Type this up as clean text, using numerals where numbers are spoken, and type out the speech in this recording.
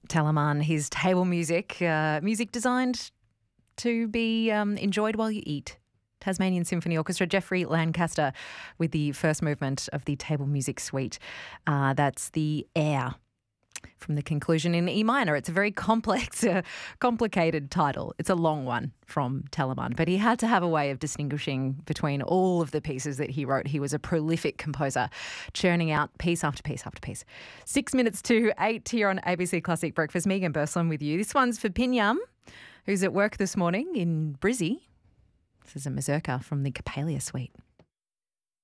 Telemann, his table music, music designed to be enjoyed while you eat. Tasmanian Symphony Orchestra, Geoffrey Lancaster with the first movement of the table music suite. That's the Air from the conclusion in E minor. It's a very complex, complicated title. It's a long one from Telemann, but he had to have a way of distinguishing between all of the pieces that he wrote. He was a prolific composer, churning out piece after piece after piece. 6 minutes to 8 here on ABC Classic Breakfast. Megan Bursland with you. This one's for Pinyam, who's at work this morning in Brizzy. This is a mazurka from the Coppelia Suite.